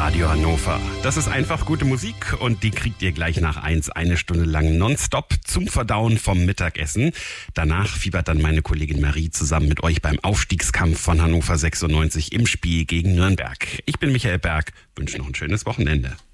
Radio Hannover. Das ist einfach gute Musik und die kriegt ihr gleich nach 1, eine Stunde lang nonstop zum Verdauen vom Mittagessen. Danach fiebert dann meine Kollegin Marie zusammen mit euch beim Aufstiegskampf von Hannover 96 im Spiel gegen Nürnberg. Ich bin Michael Berg, wünsche noch ein schönes Wochenende.